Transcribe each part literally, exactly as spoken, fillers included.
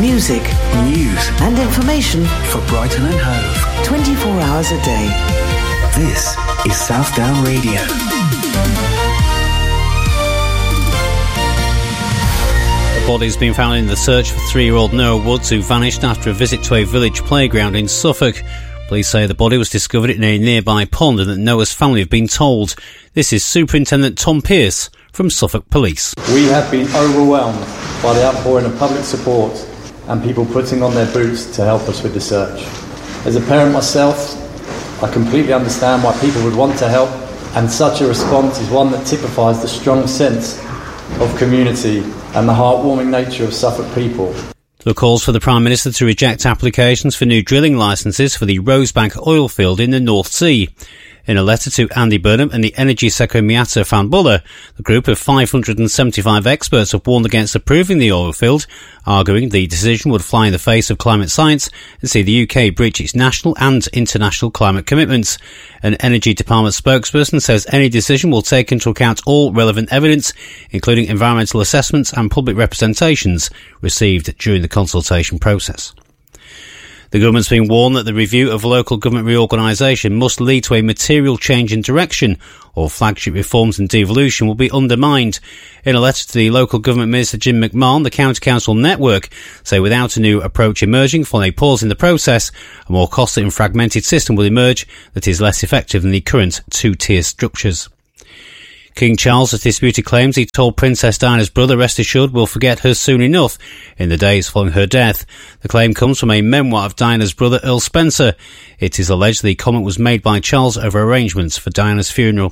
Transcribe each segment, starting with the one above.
Music, news and information for Brighton and Hove. twenty-four hours a day. This is South Down Radio. A body's been found in the search for three-year-old Noah Woods, who vanished after a visit to a village playground in Suffolk. Police say the body was discovered in a nearby pond and that Noah's family have been told. This is Superintendent Tom Pearce from Suffolk Police. We have been overwhelmed by the outpouring of public support and people putting on their boots to help us with the search. As a parent myself, I completely understand why people would want to help, and such a response is one that typifies the strong sense of community and the heartwarming nature of Suffolk people. There are calls for the Prime Minister to reject applications for new drilling licences for the Rosebank oil field in the North Sea. In a letter to Andy Burnham and the Energy Secretary Miata Fanbulla, the group of five hundred seventy-five experts have warned against approving the oil field, arguing the decision would fly in the face of climate science and see the U K breach its national and international climate commitments. An Energy Department spokesperson says any decision will take into account all relevant evidence, including environmental assessments and public representations received during the consultation process. The government's been warned that the review of local government reorganisation must lead to a material change in direction, or flagship reforms and devolution will be undermined. In a letter to the local government minister Jim McMahon, the County Council network say without a new approach emerging following a pause in the process, a more costly and fragmented system will emerge that is less effective than the current two-tier structures. King Charles has disputed claims he told Princess Diana's brother, rest assured, will forget her soon enough in the days following her death. The claim comes from a memoir of Diana's brother, Earl Spencer. It is alleged the comment was made by Charles over arrangements for Diana's funeral.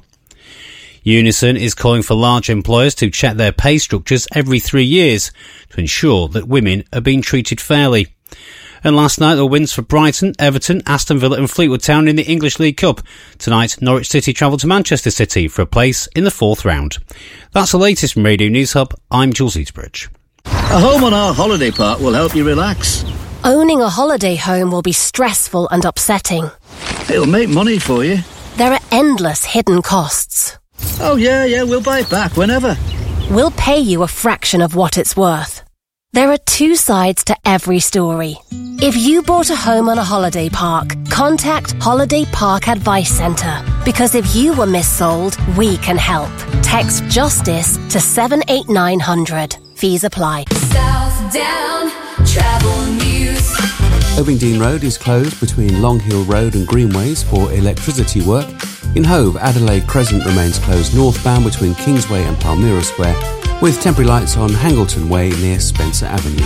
Unison is calling for large employers to check their pay structures every three years to ensure that women are being treated fairly. And last night, there were wins for Brighton, Everton, Aston Villa and Fleetwood Town in the English League Cup. Tonight, Norwich City travel to Manchester City for a place in the fourth round. That's the latest from Radio News Hub. I'm Jules Eastbridge. A home on our holiday park will help you relax. Owning a holiday home will be stressful and upsetting. It'll make money for you. There are endless hidden costs. Oh yeah, yeah, we'll buy it back whenever. We'll pay you a fraction of what it's worth. There are two sides to every story. If you bought a home on a holiday park, contact Holiday Park Advice Centre. Because if you were missold, we can help. Text JUSTICE to seven eight nine hundred. Fees apply. South Down Travel News. Ovingdean Road is closed between Long Hill Road and Greenways for electricity work. In Hove, Adelaide Crescent remains closed northbound between Kingsway and Palmyra Square, with temporary lights on Hangleton Way near Spencer Avenue.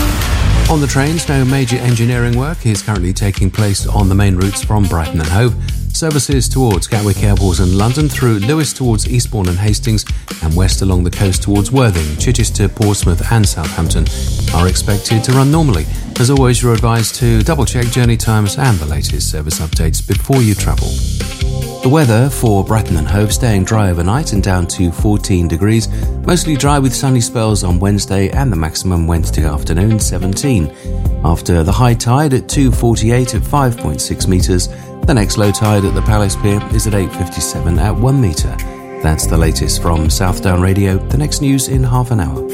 On the trains, no major engineering work is currently taking place on the main routes from Brighton and Hove. Services towards Gatwick Airport and London, through Lewes towards Eastbourne and Hastings, and west along the coast towards Worthing, Chichester, Portsmouth and Southampton are expected to run normally. As always, you're advised to double-check journey times and the latest service updates before you travel. The weather for Brighton and Hove: staying dry overnight and down to fourteen degrees. Mostly dry with sunny spells on Wednesday and the maximum Wednesday afternoon, seventeen. After the high tide at two forty-eight at five point six metres, the next low tide at the Palace Pier is at eight fifty-seven at one metre. That's the latest from South Down Radio. The next news in half an hour.